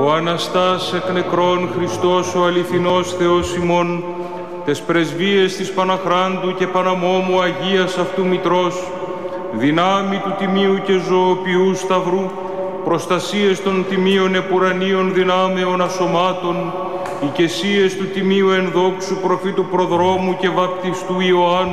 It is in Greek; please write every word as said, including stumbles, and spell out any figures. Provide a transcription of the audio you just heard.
Ο Αναστάς εκ νεκρών Χριστός ο αληθινός Θεός ημών, τες πρεσβείες της Παναχράντου και Παναμόμου Αγίας αυτού Μητρός, δυνάμει του Τιμίου και Ζωοποιού Σταυρού, προστασίες των Τιμίων επουρανίων δυνάμεων ασωμάτων, οικεσίες του Τιμίου ενδόξου προφήτου Προδρόμου και βαπτιστού Ιωάννου,